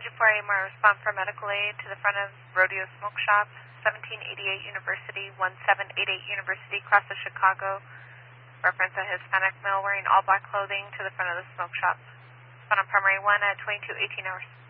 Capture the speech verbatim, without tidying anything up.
engine four A, more response for medical aid to the front of Rodeo Smoke Shop, seventeen eighty-eight University, seventeen eighty-eight University, cross of Chicago. Reference a Hispanic male wearing all black clothing to the front of the smoke shop. Spun on primary one at twenty-two eighteen hours.